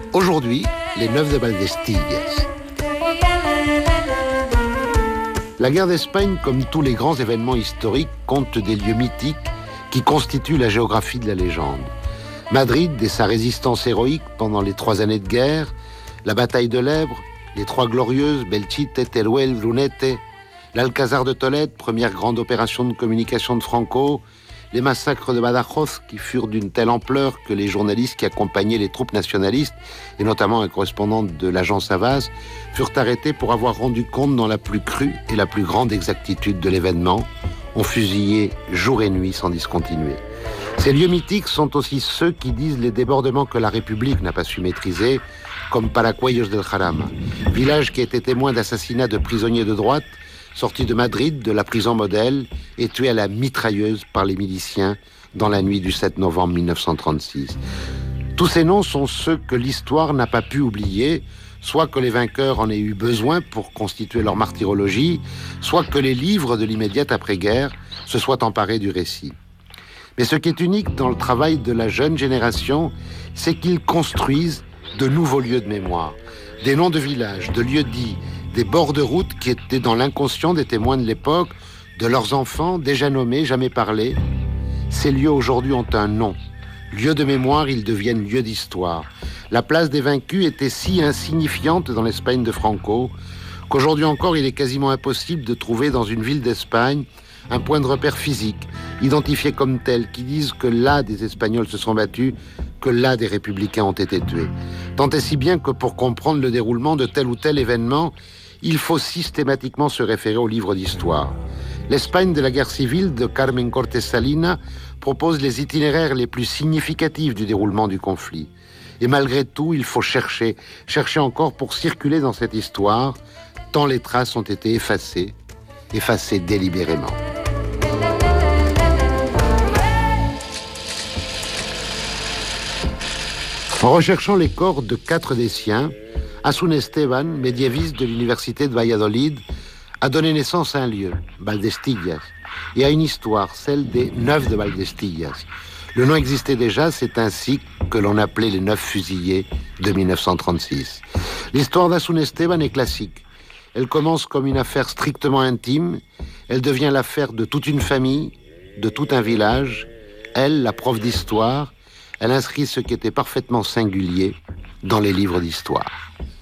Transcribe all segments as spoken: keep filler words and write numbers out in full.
Aujourd'hui, les Neuf de Valdestillas. La guerre d'Espagne, comme tous les grands événements historiques, compte des lieux mythiques qui constituent la géographie de la légende. Madrid et sa résistance héroïque pendant les trois années de guerre, la bataille de l'Èbre, les Trois Glorieuses, Belchite, Teruel, Brunete, l'Alcazar de Tolède, première grande opération de communication de Franco, les massacres de Badajoz qui furent d'une telle ampleur que les journalistes qui accompagnaient les troupes nationalistes, et notamment un correspondant de l'agence Havas, furent arrêtés pour avoir rendu compte dans la plus crue et la plus grande exactitude de l'événement, ont fusillé jour et nuit sans discontinuer. Ces lieux mythiques sont aussi ceux qui disent les débordements que la République n'a pas su maîtriser, comme Paracuellos del Jarama, village qui était témoin d'assassinats de prisonniers de droite, sortis de Madrid, de la prison modèle, et tués à la mitrailleuse par les miliciens dans la nuit du sept novembre mille neuf cent trente-six. Tous ces noms sont ceux que l'histoire n'a pas pu oublier, soit que les vainqueurs en aient eu besoin pour constituer leur martyrologie, soit que les livres de l'immédiate après-guerre se soient emparés du récit. Mais ce qui est unique dans le travail de la jeune génération, c'est qu'ils construisent de nouveaux lieux de mémoire, des noms de villages, de lieux dits, des bords de route qui étaient dans l'inconscient des témoins de l'époque, de leurs enfants, déjà nommés, jamais parlés. Ces lieux aujourd'hui ont un nom. Lieux de mémoire, ils deviennent lieux d'histoire. La place des vaincus était si insignifiante dans l'Espagne de Franco qu'aujourd'hui encore, il est quasiment impossible de trouver dans une ville d'Espagne un point de repère physique, identifié comme tel, qui dise que là des Espagnols se sont battus, que là des républicains ont été tués. Tant et si bien que pour comprendre le déroulement de tel ou tel événement, il faut systématiquement se référer aux livres d'histoire. L'Espagne de la guerre civile de Carmen Cortés Salina propose les itinéraires les plus significatifs du déroulement du conflit. Et malgré tout, il faut chercher, chercher encore pour circuler dans cette histoire, tant les traces ont été effacées, effacées délibérément. En recherchant les corps de quatre des siens, Asun Esteban, médiéviste de l'université de Valladolid, a donné naissance à un lieu, Valdestillas, et à une histoire, celle des Neuf de Valdestillas. Le nom existait déjà, c'est ainsi que l'on appelait les Neuf fusillés de mille neuf cent trente-six. L'histoire d'Asun Esteban est classique. Elle commence comme une affaire strictement intime, elle devient l'affaire de toute une famille, de tout un village. Elle, la prof d'histoire, elle inscrit ce qui était parfaitement singulier dans les livres d'histoire.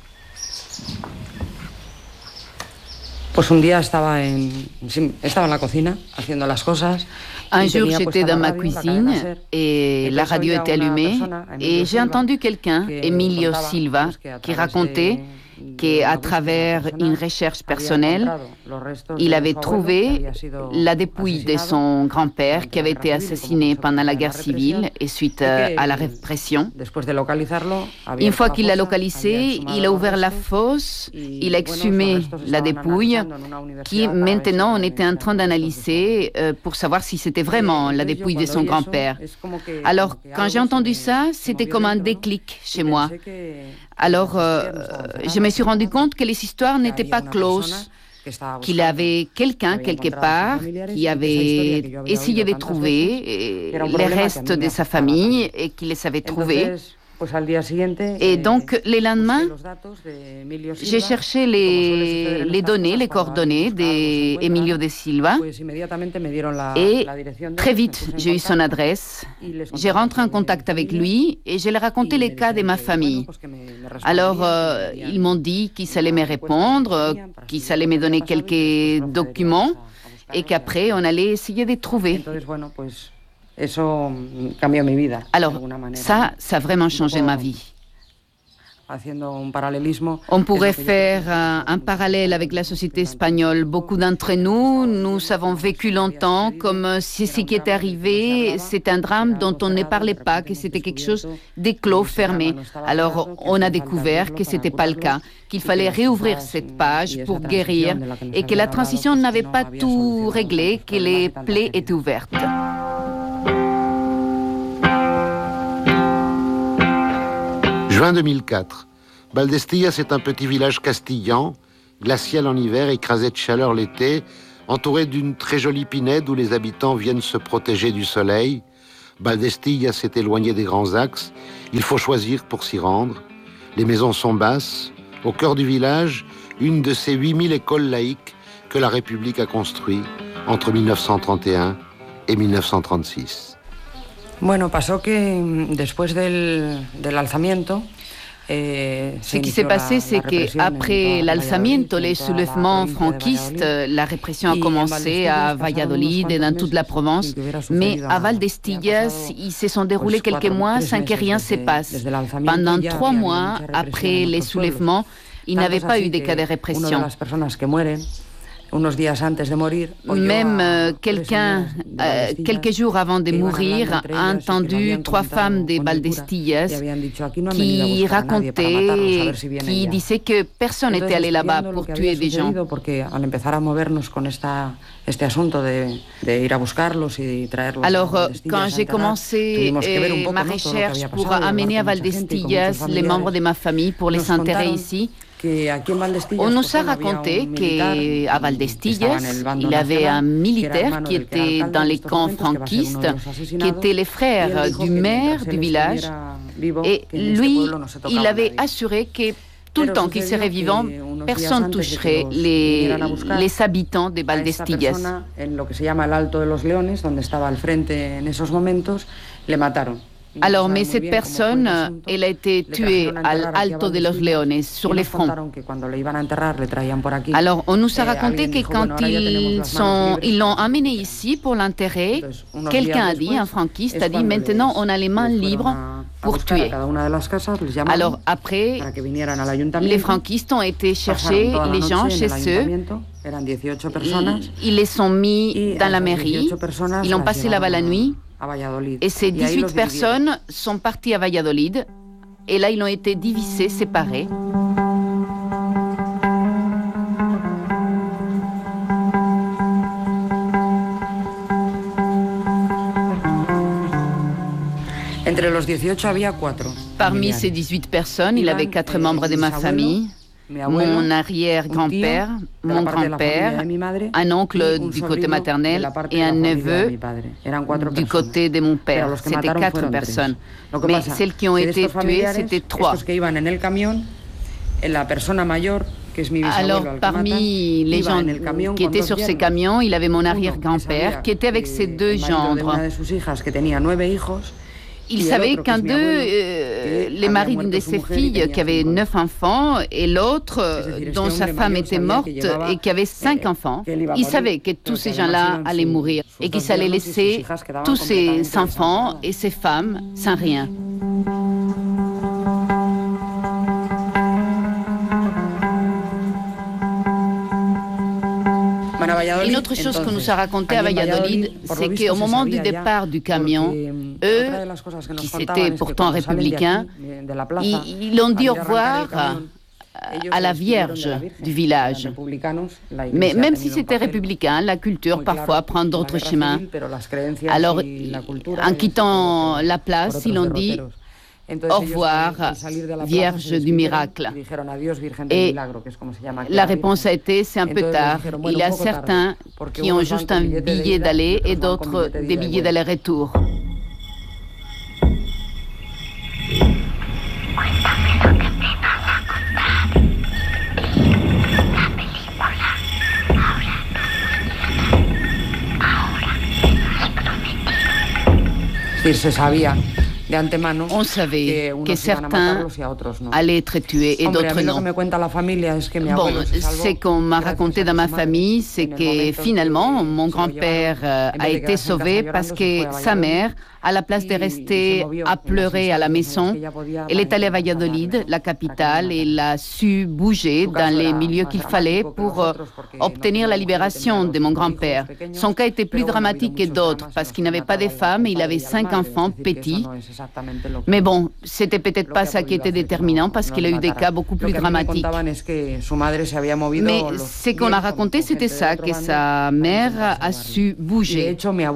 Un jour, j'étais dans ma cuisine et la radio était allumée et j'ai entendu quelqu'un, Emilio Silva, qui racontait qu'à travers une recherche personnelle, il avait trouvé la dépouille de son grand-père qui avait été assassiné pendant la guerre civile et suite à la répression. Une fois qu'il l'a localisé, il a ouvert la fosse, il a exhumé la dépouille qui maintenant on était en train d'analyser pour savoir si c'était vraiment la dépouille de son grand-père. Alors, quand j'ai entendu ça, c'était comme un déclic chez moi. Alors, euh, je me suis rendu compte que les histoires n'étaient pas closes, qu'il y avait quelqu'un quelque part qui avait essayé de trouver les restes de sa famille et qui les avait trouvés. Et donc, le lendemain, j'ai cherché les, les données, les coordonnées d'Emilio de Silva. Et très vite, j'ai eu son adresse. J'ai rentré en contact avec lui et je lui ai raconté les cas de ma famille. Alors, euh, ils m'ont dit qu'ils allaient me répondre, qu'ils allaient me donner quelques documents et qu'après, on allait essayer de trouver. Alors, ça, ça a vraiment changé ma vie. On pourrait faire un, un parallèle avec la société espagnole. Beaucoup d'entre nous, nous avons vécu longtemps comme si ce qui était arrivé, c'est un drame dont on ne parlait pas, que c'était quelque chose d'éclos, fermé. Alors, on a découvert que ce n'était pas le cas, qu'il fallait réouvrir cette page pour guérir et que la transition n'avait pas tout réglé, que les plaies étaient ouvertes. Juin deux mille quatre. Valdestillas est un petit village castillan, glacial en hiver, écrasé de chaleur l'été, entouré d'une très jolie pinède où les habitants viennent se protéger du soleil. Valdestillas s'est éloigné des grands axes. Il faut choisir pour s'y rendre. Les maisons sont basses. Au cœur du village, une de ces huit mille écoles laïques que la République a construites entre mille neuf cent trente et un et mille neuf cent trente-six. Bueno, pasó que después del, del alzamiento, Ce qui s'est passé, c'est qu'après l'alzamiento, les soulèvements franquistes, la répression a commencé à Valladolid et dans toute la Provence. Mais à Valdestillas, ils se sont déroulés quelques mois sans que rien se passe. Pendant trois mois après les soulèvements, il n'avait pas eu de cas de répression. Même euh, quelqu'un, euh, quelques jours avant de mourir, a entendu trois femmes de Valdestillas qui racontaient, qui disaient que personne n'était allé là-bas pour tuer des gens. Alors, quand j'ai commencé euh, ma recherche pour amener à Valdestillas les membres de ma famille pour les enterrer ici, on nous a raconté qu'à Valdestillas, il y avait un militaire qui était dans les camps franquistes, qui était le frère du maire du village, et lui, il avait assuré que tout le temps qu'il serait vivant, personne ne toucherait les, les habitants de Valdestillas. Alors, mais cette personne, elle a été tuée à l'Alto de los Leones, sur les fronts. Alors, on nous a raconté que quand ils sont, ils l'ont amené ici pour l'enterrer, quelqu'un a dit, un franquiste a dit, maintenant on a les mains libres pour tuer. Alors, après, les franquistes ont été chercher les gens chez eux. Ils les ont mis dans la mairie, ils ont passé là-bas la nuit. Et ces dix-huit personnes sont parties à Valladolid et là ils ont été divisés, séparés. Parmi ces dix-huit personnes, il y avait quatre membres de ma famille. Mon arrière-grand-père, mon grand-père, un oncle du côté maternel et un neveu du côté de mon père. C'était quatre personnes. Mais celles qui ont été tuées, c'était trois. Alors, parmi les gens qui étaient sur ces camions, il avait mon arrière-grand-père qui était avec ses deux gendres. Il savait qu'un d'eux, euh, les maris d'une de ses filles, qui avait neuf enfants, et l'autre, dont sa femme était morte et qui avait cinq enfants, il savait que tous ces gens-là allaient mourir et qu'ils allaient laisser tous ces enfants et ces femmes sans rien. Une autre chose qu'on nous a raconté à Valladolid, c'est qu'au moment du départ du camion, eux, qui étaient pourtant républicains, ils, ils ont dit au revoir à la Vierge du village. Mais même si c'était républicain, la culture parfois prend d'autres chemins. Alors, en quittant la place, ils ont dit au revoir, Vierge du miracle. Et la réponse a été, c'est un peu tard. Il y a certains qui ont juste un billet d'aller et d'autres des billets d'aller-retour. On savait que certains allaient être tués et d'autres non. Bon, ce qu'on m'a raconté dans ma famille, c'est que finalement, mon grand-père a été sauvé parce que sa mère, à la place de rester à pleurer à la maison, elle est allée à Valladolid, la capitale, et elle a su bouger dans les milieux qu'il fallait pour obtenir la libération de mon grand-père. Son cas était plus dramatique que d'autres parce qu'il n'avait pas de femme et il avait cinq enfants petits. Mais bon, c'était peut-être pas ça qui était déterminant parce qu'il a eu des cas beaucoup plus dramatiques. Mais ce qu'on a raconté, c'était ça, que sa mère a su bouger.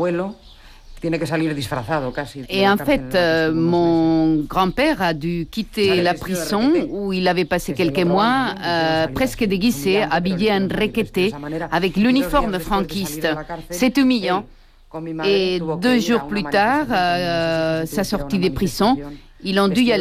Et en fait, euh, mon grand-père a dû quitter la prison où il avait passé quelques mois, euh, presque déguisé, habillé en requêté, avec l'uniforme franquiste. C'est humiliant. Et deux jours plus tard, euh, sa sortie des prisons, ils ont dû y aller.